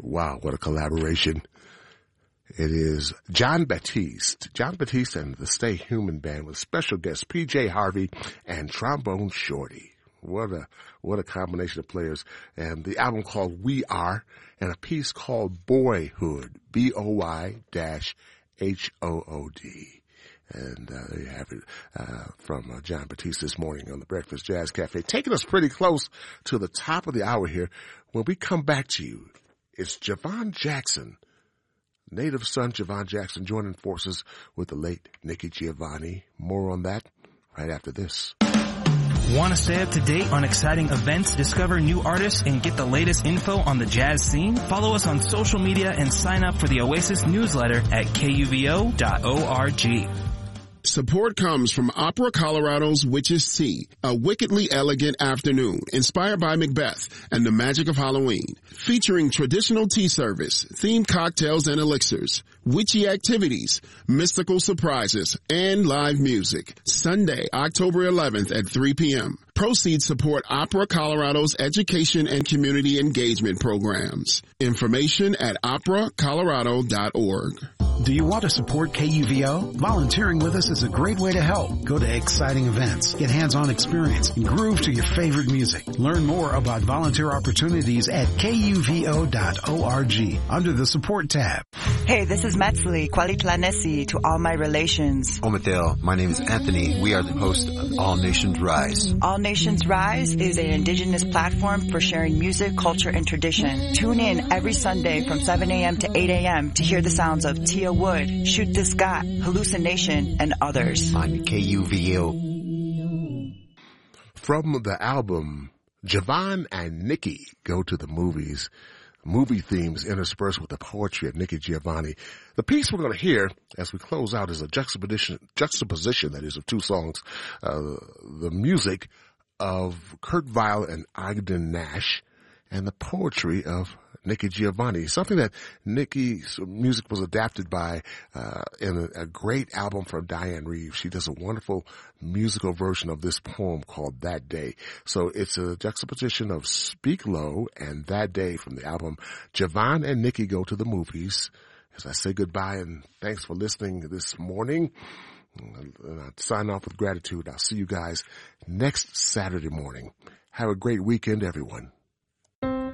Wow, what a collaboration. It is Jon Batiste and the Stay Human Band with special guests PJ Harvey and Trombone Shorty. What a combination of players. And the album called We Are, and a piece called Boyhood, Boy-Hood. And there you have it from Jon Batiste this morning on the Breakfast Jazz Cafe. Taking us pretty close to the top of the hour here. When we come back to you, it's Javon Jackson, native son Javon Jackson, joining forces with the late Nikki Giovanni. More on that right after this. Want to stay up to date on exciting events, discover new artists, and get the latest info on the jazz scene? Follow us on social media and sign up for the Oasis newsletter at kuvo.org. Support comes from Opera Colorado's Witch's Tea, a wickedly elegant afternoon inspired by Macbeth and the magic of Halloween, featuring traditional tea service, themed cocktails and elixirs, witchy activities, mystical surprises, and live music. Sunday, October 11th at 3 p.m. Proceeds support Opera Colorado's education and community engagement programs. Information at operacolorado.org. Do you want to support KUVO? Volunteering with us is a great way to help. Go to exciting events, get hands-on experience, and groove to your favorite music. Learn more about volunteer opportunities at kuvo.org under the support tab. Hey, this is Metzli, Kwalitlanesi to all my relations. Omathel, my name is Anthony. We are the host of All Nations Rise. All Nations Rise is an indigenous platform for sharing music, culture, and tradition. Tune in every Sunday from 7 a.m. to 8 a.m. to hear the sounds of Tia Wood, Shoot the Scott, Hallucination, and others. On KUVO. From the album, Javon and Nikki Go to the Movies, movie themes interspersed with the poetry of Nikki Giovanni. The piece we're going to hear as we close out is a juxtaposition that is of two songs, the music of Kurt Weill and Ogden Nash, and the poetry of Nikki Giovanni, something that Nikki's music was adapted by in a great album from Diane Reeves. She does a wonderful musical version of this poem called That Day. So it's a juxtaposition of Speak Low and That Day from the album Javon and Nikki Go to the Movies. As I say goodbye and thanks for listening this morning. And I sign off with gratitude. I'll see you guys next Saturday morning. Have a great weekend, everyone.